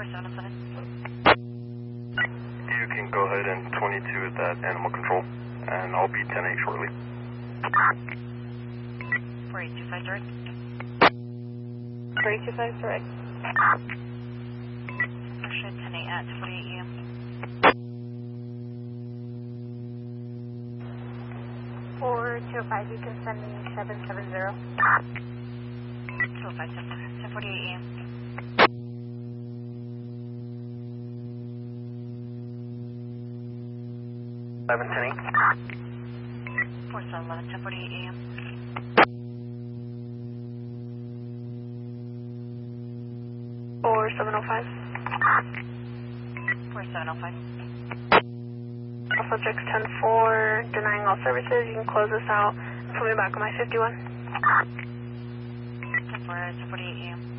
4707. You can go ahead and 22 at that animal control, and I'll be 10-8 shortly. 4825 direct. 4825 direct. Actually, 10-8 at 48 AM. 4205, you can send me 770. 205, 1048 AM. Seven 10-8. 4711, 1048 AM. Or 705. 4705. All subjects 10-4, denying all services. You can close this out and put me back on my 51. 10-4, 1048 AM.